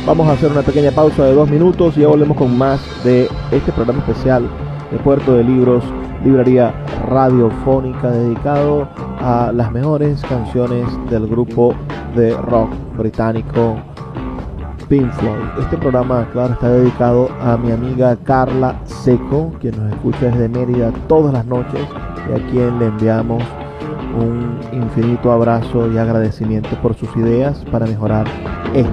Vamos a hacer una pequeña pausa de 2 minutos y ya volvemos con más de este programa especial de Puerto de Libros, librería radiofónica, dedicado a las mejores canciones del grupo de rock británico Pink Floyd. Este programa, claro, está dedicado a mi amiga Carla Seco, quien nos escucha desde Mérida todas las noches y a quien le enviamos un infinito abrazo y agradecimiento por sus ideas para mejorar